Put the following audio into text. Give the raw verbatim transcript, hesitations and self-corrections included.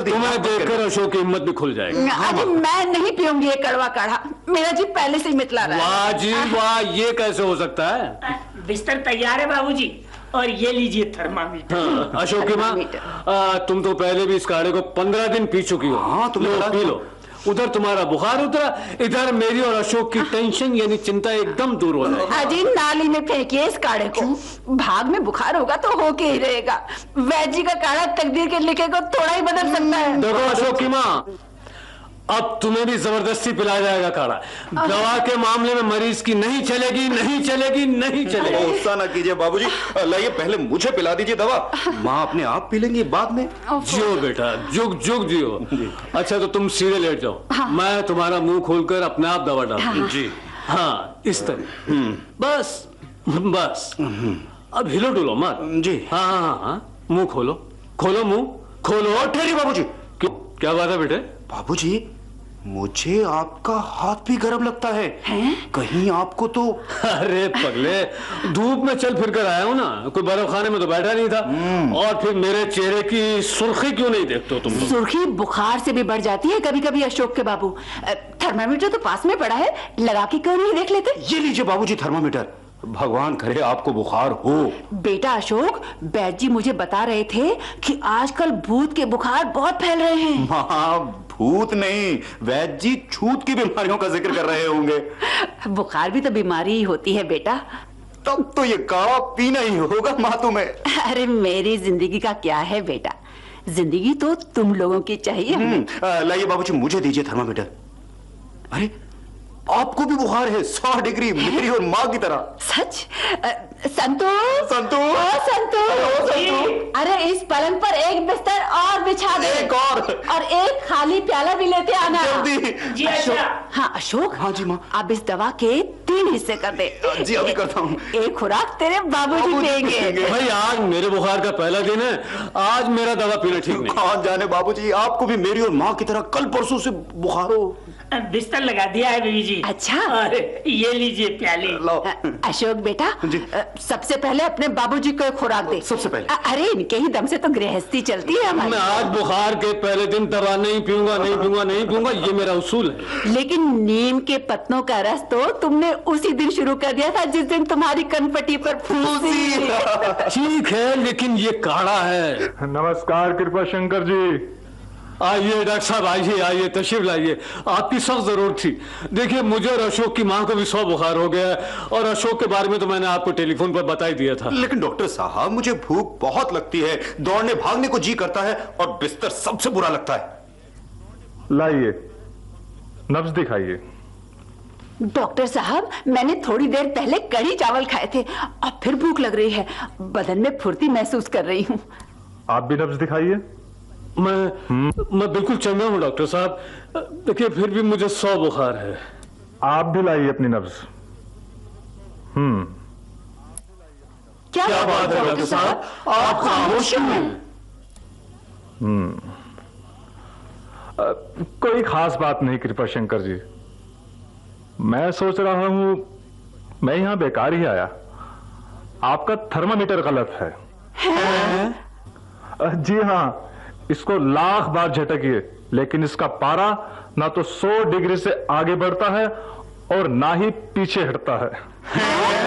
जल्दी। तुम्हें देखकर अशोक की हिम्मत भी खुल जाएगी। अरे मैं नहीं पीऊंगी ये कड़वा काढ़ा, मेरा जी पहले से ही मितला रहा है। वाह जी वाह, ये कैसे हो सकता है? बिस्तर तैयार है बाबूजी, और ये लीजिए थर्मामीटर। हाँ, अशोक की माँ, तुम तो पहले भी इस काढ़े को पंद्रह दिन पी चुकी हो। हाँ, तुम पी लो। उधर तुम्हारा बुखार उतरा, इधर मेरी और अशोक की टेंशन यानी चिंता एकदम दूर हो जाएगी। अजी नाली में फेंकिए इस काढ़े को, भाग में बुखार होगा तो होके ही रहेगा। वैद्य जी का काढ़ा तकदीर के लिखे को थोड़ा ही बदल सकता है। देखो अशोक की माँ, अब तुम्हें भी जबरदस्ती पिलाया जाएगा काढ़ा। दवा के मामले में मरीज की नहीं चलेगी, नहीं चलेगी, नहीं चलेगी। गुस्सा ना कीजिए बाबूजी, लाइए पहले मुझे पिला दीजिए दवा, माँ अपने आप पी लेंगी बाद में। जियो बेटा, जुग जुग जियो। अच्छा तो तुम सीधे लेट जाओ, हाँ। मैं तुम्हारा मुंह खोलकर अपने आप दवा डालूंगा। हाँ। जी हाँ, इस तरह बस बस। अब हिलो डुलो मत जी। हाँ हाँ हाँ, मुंह खोलो, खोलो मुंह खोलो। ठहरिए बाबूजी। क्यों, क्या बात है बेटे? बाबूजी मुझे आपका हाथ भी गर्म लगता है, है? कहीं आपको तो। अरे पगले, धूप में चल फिर कर आया हूँ ना, कोई बर्फ खाने में तो बैठा नहीं था। और फिर मेरे चेहरे की सुर्खी क्यों नहीं देखते हो तुम? सुर्खी बुखार से भी बढ़ जाती है कभी कभी अशोक के बाबू। थर्मामीटर तो पास में पड़ा है, लगा के क्यों नहीं देख लेते? ये लीजिए बाबूजी थर्मामीटर, भगवान करे आपको बुखार हो। बेटा अशोक, वैद्य जी मुझे बता रहे थे कि आजकल भूत के बुखार बहुत फैल रहे हैं। माँ भूत नहीं, वैद्य जी छूत की बीमारियों का जिक्र कर रहे होंगे। बुखार भी तो बीमारी ही होती है बेटा। तब तो ये काढ़ा पीना ही होगा माँ तुम्हें। अरे मेरी जिंदगी का क्या है बेटा, जिंदगी तो तुम लोगों की चाहिए। लाइए बाबूजी मुझे दीजिए थर्मामीटर। अरे आपको भी बुखार है, सौ डिग्री, मेरी और माँ की तरह। सच? संतू संतू संतू, अरे इस पलंग पर एक बिस्तर और बिछा दे, एक और और एक खाली प्याला भी लेते आना जल्दी। जी अशोक, अच्छा। हाँ अशोक। हाँ जी माँ। अब इस दवा के तीन हिस्से कर दे। जी अभी करता हूँ। एक खुराक तेरे बाबूजी देंगे। भाई आज मेरे बुखार का पहला दिन है, आज मेरा दवा पीना ठीक नहीं। कौन जाने बाबूजी, आपको भी मेरी और माँ की तरह कल परसों से बुखार हो। बिस्तर लगा दिया है बीवी जी। अच्छा, और ये लीजिए प्याले। अशोक बेटा सबसे पहले अपने बाबूजी को खुराक दे। सबसे पहले? अरे इनके ही दम से तो गृहस्थी चलती है हमारी। मैं आज बुखार के पहले दिन दवा नहीं पीऊंगा, नहीं पीऊंगा, नहीं पीऊंगा, ये मेरा उसूल है। लेकिन नीम के पत्तों का रस तो तुमने उसी दिन शुरू कर दिया था जिस दिन तुम्हारी कनपटी पर फूंसी। ठीक है, लेकिन ये काढ़ा है। नमस्कार कृपा शंकर जी। आइए डॉक्टर साहब, आइए आइए, तशरीफ लाइए, आपकी सख्त जरूरत थी। देखिए मुझे और अशोक की मां को भी सौ बुखार हो गया है, और अशोक के बारे में तो मैंने आपको टेलीफोन पर बता ही दिया था। लेकिन डॉक्टर साहब मुझे भूख बहुत लगती है, दौड़ने भागने को जी करता है, और बिस्तर सबसे बुरा लगता है। लाइए नब्ज दिखाइए। डॉक्टर साहब मैंने थोड़ी देर पहले कढ़ी चावल खाए थे, अब फिर भूख लग रही है, बदन में फुर्ती महसूस कर रही हूँ। आप भी नब्ज दिखाइए। मैं मैं बिल्कुल चंगा हूँ डॉक्टर साहब, देखिए फिर भी मुझे सौ बुखार है। आप भी लाइए अपनी नब्ज। हम्म क्या, क्या बात है डॉक्टर साहब, आप खामोश हैं। हम्म कोई खास बात नहीं कृपा शंकर जी, मैं सोच रहा हूं मैं यहां बेकार ही आया, आपका थर्मामीटर गलत है, है? जी हाँ, इसको लाख बार झटकिए लेकिन इसका पारा ना तो सौ डिग्री से आगे बढ़ता है और ना ही पीछे हटता है।